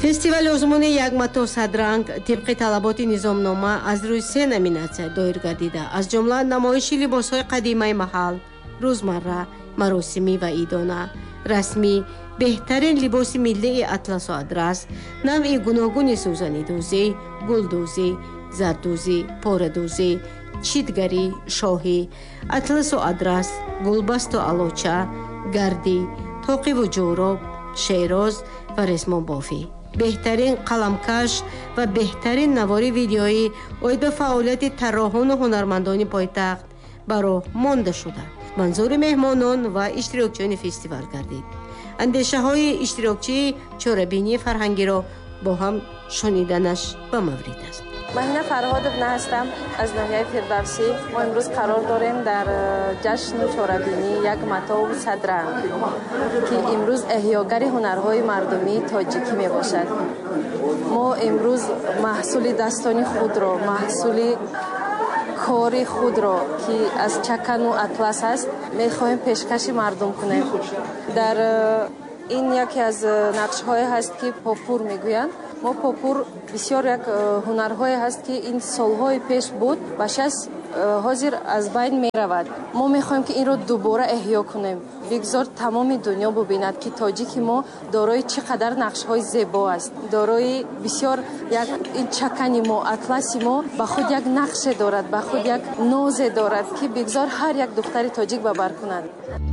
фестивали озмуни як матоъ садранг тибқи талаботи низомнома аз рӯи 3 номинатсия доир гардида, аз ҷумла намоиши либосҳои қадимаи маҳал, рӯзмарра, маросимӣ ва идона, расмӣ, беҳтарин либоси миллии атласу адрас, навъи гуногуни сӯзанидӯзӣ, гулдӯзӣ, зардӯзӣ, порадӯзӣ, читгарӣ, шоҳӣ, атласу адрас, гулбасту алоча, гардӣ, тоқиву ҷӯроб, шероз ва ресмонбофӣ, беҳтарин қаламкаш ва беҳтарин навори видеоӣ оид ба фаъолияти тарроҳону ҳунармандони пойтахт ба роҳ монда шуда манзури меҳмонон ва иштирокчиёни фестивал гардид. андешаҳои иштирокчии чорабинии фарҳангиро бо ҳам шуниданаш ба маврид аст. Маҳина Фарҳодовна ҳастам аз ноҳияи Фирдавсӣ. Мо имрӯз қарор дорем дар ҷашни чорабинӣ як матоъ садранг, ки имрӯз эҳёгари ҳунарҳои мардумии тоҷикӣ мебошад. Мо имрӯз маҳсули дастони худро, маҳсули кори худро, ки аз чакану атлас аст, мехоҳем пешкаши мардум кунем. Дар ин яке аз нақшҳое ҳаст, ки попур мегӯянд. мо попур бисёр як ҳунарҳое ҳаст, ки ин солҳои пеш буд, ба шас ҳозир аз байн меравад. мо мехоҳем, ки инро дубора эҳё кунем, бигзор тамоми дунё бубинад, ки тоҷики мо дорои чӣ қадар нақшҳои зебо аст, дорои бисёр як ин чакани мо, атласи мо ба худ як нақше дорад, ба худ як нозе дорад, ки бигзор ҳар як духтари тоҷик ба бар кунад.